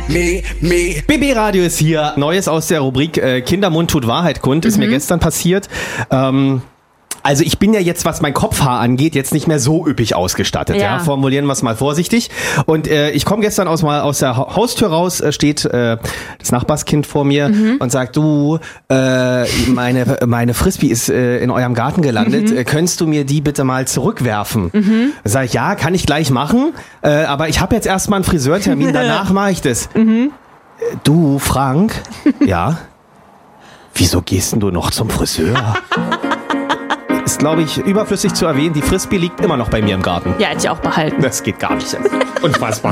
BB Radio ist hier. Neues aus der Rubrik Kindermund tut Wahrheit kund. Ist mir gestern passiert. Also ich bin ja jetzt, was mein Kopfhaar angeht, jetzt nicht mehr so üppig ausgestattet. Ja. Formulieren wir es mal vorsichtig. Und ich komme gestern aus der Haustür raus, steht das Nachbarskind vor mir und sagt, du, meine Frisbee ist in eurem Garten gelandet. Könntest du mir die bitte mal zurückwerfen? Sag ich, ja, kann ich gleich machen. Aber ich habe jetzt erstmal einen Friseurtermin, danach mache ich das. Du, Frank? Ja? Wieso gehst denn du noch zum Friseur? Ist, glaube ich, überflüssig zu erwähnen, die Frisbee liegt immer noch bei mir im Garten. Ja, hätte ich auch behalten. Das geht gar nicht. Unfassbar.